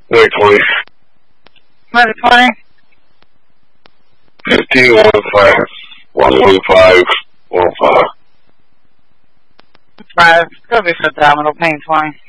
Wait, 20. Ready, 20? 15, 105, 115, 105. 5. It's going to be for abdominal pain, 20.